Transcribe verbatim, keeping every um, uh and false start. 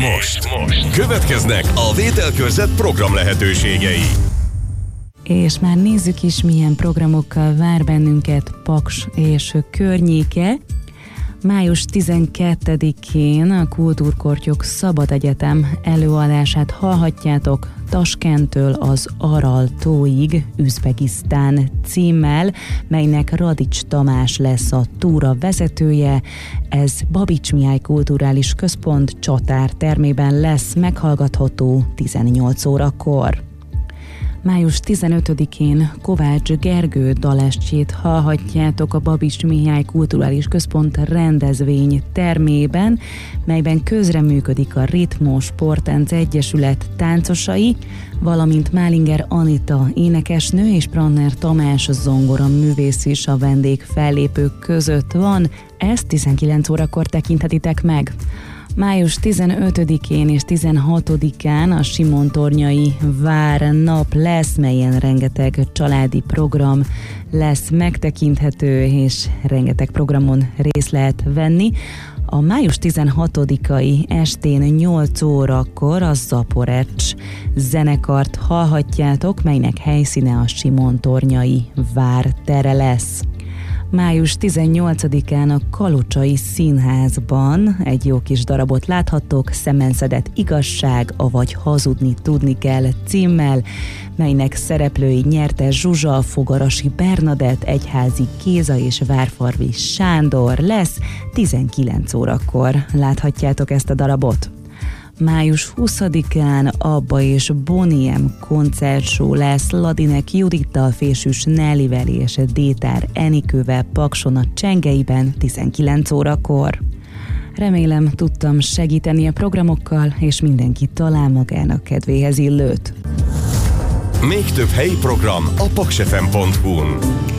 most, most következnek a Vételkörzet program lehetőségei. És már nézzük is, milyen programokkal vár bennünket Paks és környéke. május tizenkettedikén a Kultúrkortyok Szabad Egyetem előadását hallhatjátok Taskenttől az Aral-tóig Üzbegisztán címmel, melynek Radics Tamás lesz a túra vezetője. Ez Babics Mihály Kulturális Központ Csatár termében lesz meghallgatható tizennyolc órakor. május tizenötödikén Kovács Gergő dalestjét hallhatjátok a Babics Mihály Kulturális Központ rendezvény termében, melyben közreműködik a Ritmos Sportánc Egyesület táncosai, valamint Málinger Anita énekesnő és Pranner Tamás zongora művész is a vendég fellépők között van. Ezt tizenkilenc órakor tekinthetitek meg. május tizenötödikén és tizenhatodikán a Simontornyai Vár nap lesz, melyen rengeteg családi program lesz megtekinthető, és rengeteg programon részt lehet venni. A május tizenhatodikai estén nyolc órakor a Zaporecs zenekart hallhatjátok, melynek helyszíne a Simontornyai Vár tere lesz. május tizennyolcadikán a Kalocsai Színházban egy jó kis darabot láthattok, Szemenszedett igazság, avagy hazudni tudni kell címmel, melynek szereplői Nyerte Zsuzsa, Fogarasi Bernadett, Egyházi Géza és Várfarvi Sándor lesz. tizenkilenc órakor láthatjátok ezt a darabot. május huszadikán Abba és Boniem koncertshow lesz Ladinek Judittal, Fésűs Nellivel és Détár Enikővel Pakson a Csengeiben tizenkilenc órakor. Remélem, tudtam segíteni a programokkal, és mindenki talál magának kedvéhez illőt. Még több helyi program a paksefem pont hu-n.